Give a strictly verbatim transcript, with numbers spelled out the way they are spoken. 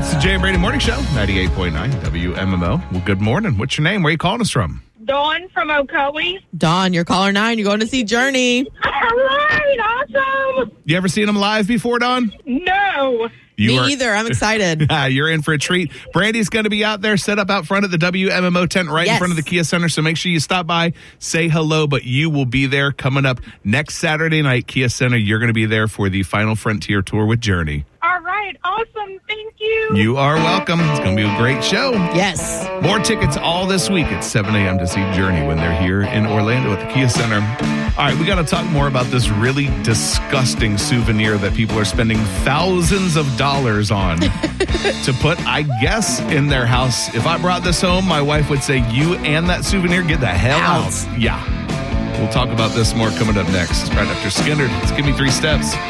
It's the Jay and Brady Morning Show, ninety-eight point nine W M M O. Well, good morning. What's your name? Where are you calling us from? Dawn from Ocoee. Dawn, you're caller nine. You're going to see Journey. All right, awesome. You ever seen them live before, Dawn? No. You Me are, either. I'm excited. You're in for a treat. Brandy's going to be out there set up out front of the W M M O tent right Yes. in front of the Kia Center. So make sure you stop by, say hello, but you will be there coming up next Saturday night, Kia Center. You're going to be there for the Final Frontier Tour with Journey. All right, awesome. Thank you. You are welcome. It's going to be a great show. Yes. More tickets all this week at seven a.m. to see Journey when they're here in Orlando at the Kia Center. All right, we got to talk more about this really disgusting souvenir that people are spending thousands of dollars on to put, I guess, in their house. If I brought this home, my wife would say, you and that souvenir, get the hell out. Out. Yeah. We'll talk about this more coming up next, right after Skinner. It's Give Me Three Steps.